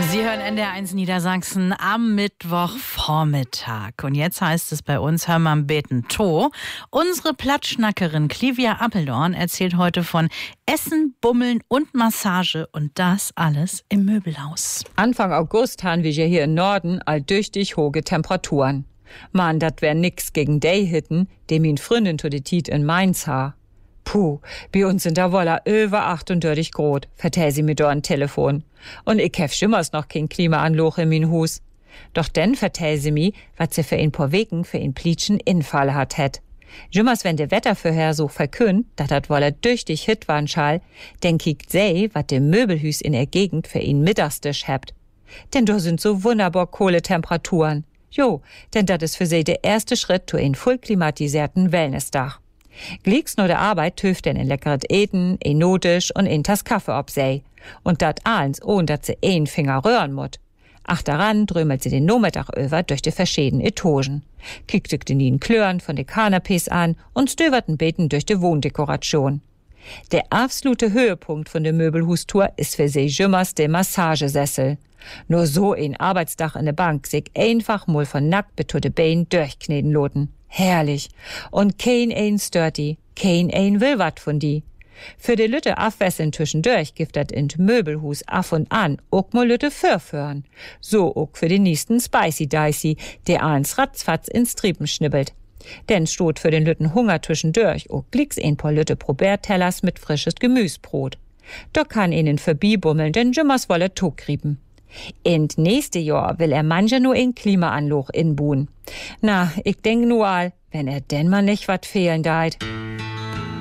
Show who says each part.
Speaker 1: Sie hören NDR1 Niedersachsen am Mittwochvormittag. Und jetzt heißt es bei uns, hör mal beten to. Unsere Plattschnackerin Clivia Appeldorn erzählt heute von Essen, Bummeln und Massage und das alles im Möbelhaus.
Speaker 2: Anfang August haben wir hier im Norden alldurchtig hohe Temperaturen. Man, dat wär nix gegen die Hitten, die min Freundin to de Tiet in Mainz ha. Puh, bei uns sind da wolla über 38 Grad, vertell sie mir da ein Telefon. Und ich hef schimmers noch kein Klimaanloch in min Hus. Doch dann vertell sie mir, wat sie für ein paar Wegen für ein Plitschen Infall hat hätt. Schimmers, wenn de Wettervorhersog verkündt, dat dat wolla durch dich Hit waren schall, denn kiekt sie, wat de Möbelhüs in der Gegend für ein Mittagstisch hebt. Denn da sind so wunderbar kohle Temperaturen. Jo, denn dat is für sie der erste Schritt zu ein voll klimatisierten Wellnessdach. Glicks nur der Arbeit töft denn ein leckeres Eten, ein Notisch und ein Tass Kaffee ob sei. Und dat eins, ohne dat sie ein Finger rühren mut. Ach daran drömelt sie den Nachmittag über durch die verschiedenen Etagen. Kickt sich den Klören von den Kanapés an und stöberten Beten durch die Wohndekoration. Der absolute Höhepunkt von der Möbelhustour ist für sie jümmers der Massagesessel. Nur so ein Arbeitsdach in der Bank sich einfach mal von nackt betute Bein durchkneten loten. Herrlich. Und kein ein stört die, kein ein will wat von die. Für die Lütte Afwässeln zwischendurch gibt dat in Möbelhus af und an ook mal Lütte förfören. So ook für den nächsten Spicy Dicey, der eins ratzfatz ins Triepen schnibbelt. Denn stot für den Lütten Hunger zwischendurch ook glicks ein paar Lütte Probertellers mit frisches Gemüsbrot. Da kann ihnen verbibummeln, denn Jimmers wolle Togrieben. In nächste Jahr will manche nur ein Klimaanloch inbuhen. Na, ich denk nur all, wenn denn mal nicht wat fehlen deit.